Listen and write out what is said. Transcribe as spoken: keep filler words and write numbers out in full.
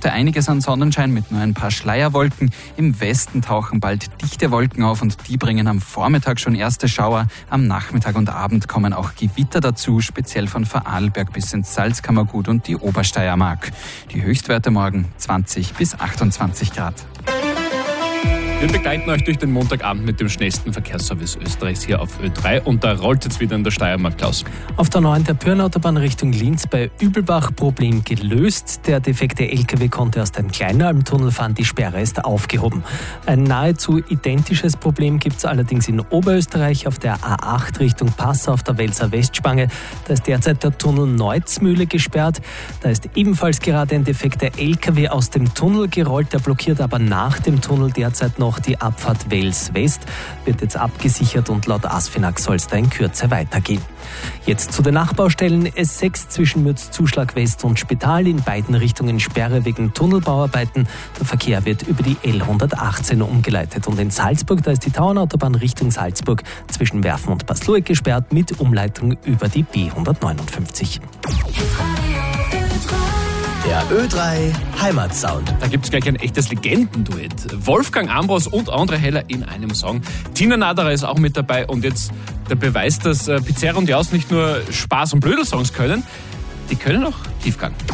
heute einiges an Sonnenschein mit nur ein paar Schleierwolken. Im Westen tauchen bald dichte Wolken auf und die bringen am Vormittag schon erste Schauer. Am Nachmittag und Abend kommen auch Gewitter dazu, speziell von Vorarlberg bis ins Salzkammergut und die Obersteiermark. Die Höchstwerte morgen zwanzig bis achtundzwanzig Grad. Wir begleiten euch durch den Montagabend mit dem schnellsten Verkehrsservice Österreichs hier auf Ö drei und da rollt jetzt wieder in der Steiermark, Klaus. Auf der neuen der Pyrnautaubahn Richtung Linz bei Übelbach Problem gelöst. Der defekte L K W konnte aus dem Kleinalmtunnel fahren, die Sperre ist aufgehoben. Ein nahezu identisches Problem gibt es allerdings in Oberösterreich auf der A acht Richtung Passau auf der Welser Westspange. Da ist derzeit der Tunnel Neuzmühle gesperrt. Da ist ebenfalls gerade ein defekter L K W aus dem Tunnel gerollt. Der blockiert aber nach dem Tunnel derzeit noch die Abfahrt Wels West, wird jetzt abgesichert und laut ASFINAG soll es da in Kürze weitergehen. Jetzt zu den Nachbaustellen. S sechs zwischen Mürzzuschlag West und Spital, in beiden Richtungen Sperre wegen Tunnelbauarbeiten. Der Verkehr wird über die L hundertachtzehn umgeleitet. Und in Salzburg, da ist die Tauernautobahn Richtung Salzburg zwischen Werfen und Pasluek gesperrt mit Umleitung über die B hundertneunundfünfzig. Der Ö drei Heimatsound. Da gibt es gleich ein echtes Legendenduett. Wolfgang Ambros und André Heller in einem Song. Tina Naderer ist auch mit dabei und jetzt der Beweis, dass Pizzeria und Jaus nicht nur Spaß- und Blödelsongs können, die können auch Tiefgang.